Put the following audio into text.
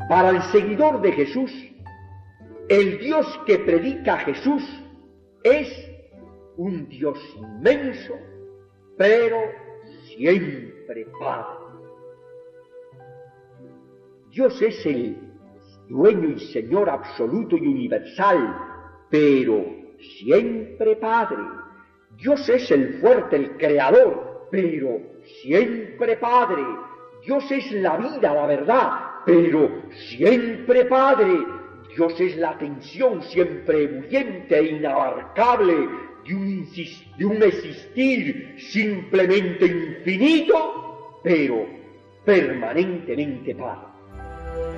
Para el seguidor de Jesús, el Dios que predica Jesús es un Dios inmenso, pero siempre Padre. Dios es el dueño y Señor absoluto y universal, pero siempre Padre. Dios es el fuerte, el creador, pero siempre Padre. Dios es la vida, la verdad, pero siempre Padre. Dios es la tensión siempre ebulliente e inabarcable de un existir simplemente infinito, pero permanentemente Padre.